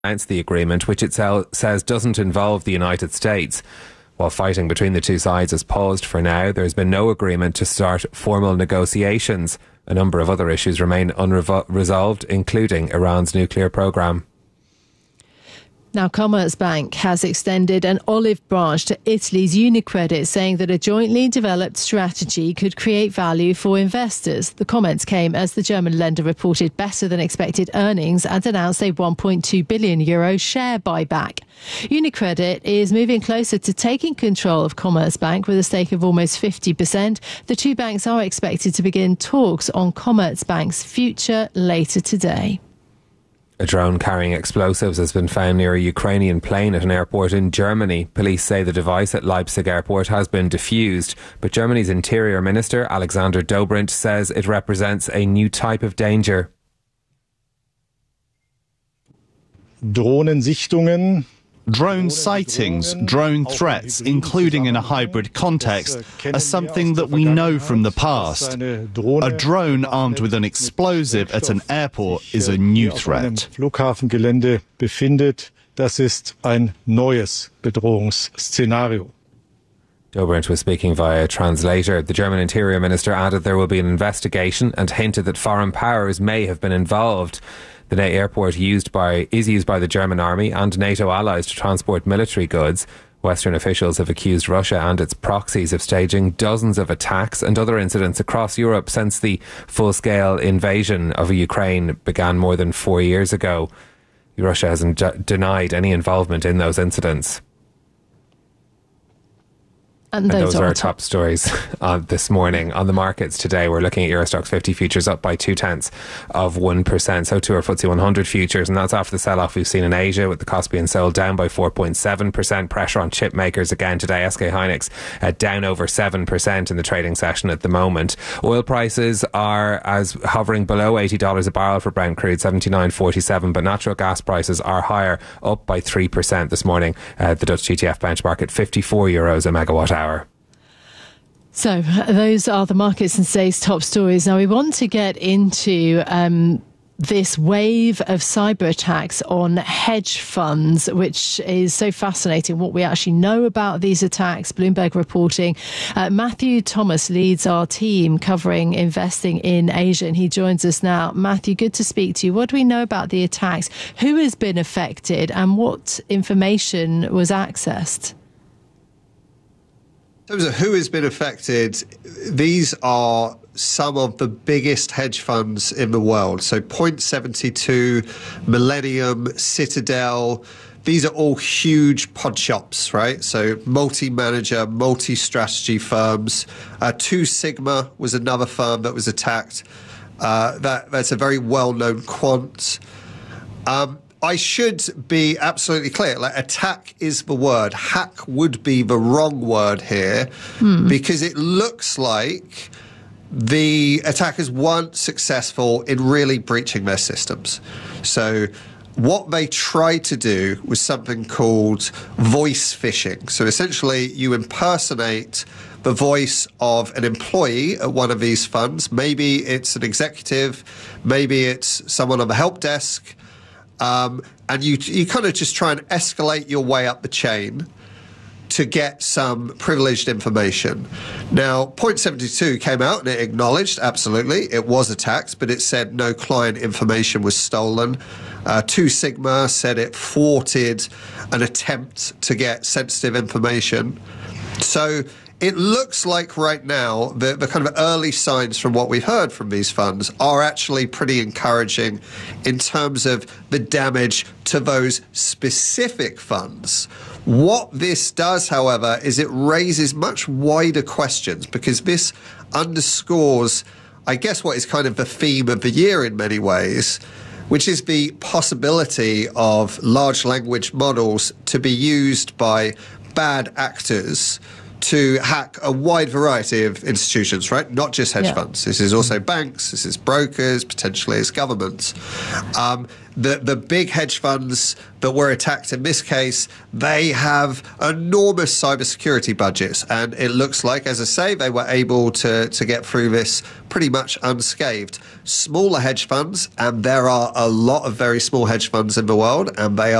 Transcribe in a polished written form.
announced the agreement, which it says doesn't involve the United States. While fighting between the two sides has paused for now, there's been no agreement to start formal negotiations. A number of other issues remain unresolved, including Iran's nuclear programme. Now, Commerzbank has extended an olive branch to Italy's UniCredit, saying that a jointly developed strategy could create value for investors. The comments came as the German lender reported better than expected earnings and announced a €1.2 billion share buyback. UniCredit is moving closer to taking control of Commerzbank with a stake of almost 50%. The two banks are expected to begin talks on Commerzbank's future later today. A drone carrying explosives has been found near a Ukrainian plane at an airport in Germany. Police say the device at Leipzig airport has been defused, but Germany's Interior Minister Alexander Dobrindt says it represents a new type of danger. Drohnensichtungen. Drone sightings, drone threats, including in a hybrid context, are something that we know from the past. A drone armed with an explosive at an airport is a new threat. Flughafengelände befindet, das ist ein neues Bedrohungsszenario. Dobrindt was speaking via translator. The German Interior Minister added there will be an investigation and hinted that foreign powers may have been involved. The airport is used by the German army and NATO allies to transport military goods. Western officials have accused Russia and its proxies of staging dozens of attacks and other incidents across Europe since the full-scale invasion of Ukraine began more than 4 years ago. Russia hasn't denied any involvement in those incidents. And those are our top stories this morning. On the markets today, we're looking at Euro Stoxx 50 futures up by 0.2%. So too are FTSE 100 futures, and that's after the sell-off we've seen in Asia, with the Kospi and Seoul down by 4.7%. Pressure on chip makers again today. SK Hynix down over 7% in the trading session at the moment. Oil prices are as hovering below $80 a barrel for Brent crude, 79.47, but natural gas prices are higher, up by 3% this morning. The Dutch TTF benchmark at €54 a megawatt hour. So those are the markets and today's top stories. Now we want to get into this wave of cyber attacks on hedge funds, which is so fascinating, what we actually know about these attacks. Bloomberg reporting. Matthew Thomas leads our team covering investing in Asia, and he joins us now. Matthew, good to speak to you. What do we know about the attacks? Who has been affected and what information was accessed? In terms of who has been affected, these are some of the biggest hedge funds in the world. So Point72, Millennium, Citadel, these are all huge pod shops, right? So multi-manager, multi-strategy firms. Two Sigma was another firm that was attacked. That's a very well-known quant. I should be absolutely clear. Like, attack is the word. Hack would be the wrong word here, because it looks like the attackers weren't successful in really breaching their systems. So what they tried to do was something called voice phishing. So essentially you impersonate the voice of an employee at one of these funds. Maybe it's an executive, maybe it's someone on the help desk. And you kind of just try and escalate your way up the chain to get some privileged information. Now, Point72 came out and it acknowledged, absolutely, it was attacked, but it said no client information was stolen. Two Sigma said it thwarted an attempt to get sensitive information. So it looks like right now the kind of early signs from what we've heard from these funds are actually pretty encouraging in terms of the damage to those specific funds. What this does, however, is it raises much wider questions, because this underscores, I guess, what is kind of the theme of the year in many ways, which is the possibility of large language models to be used by bad actors to hack a wide variety of institutions, right? Not just hedge funds. This is also banks, this is brokers, potentially it's governments. The big hedge funds that were attacked in this case, they have enormous cybersecurity budgets. And it looks like, as I say, they were able to get through this pretty much unscathed. Smaller hedge funds, and there are a lot of very small hedge funds in the world, and they